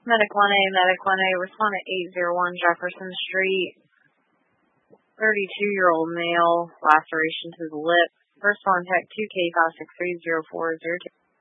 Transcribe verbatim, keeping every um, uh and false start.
Medic one A, Medic one A, respond at eight oh one Jefferson Street. thirty-two-year-old male, laceration to the lip. First contact two K five six three zero four zero two.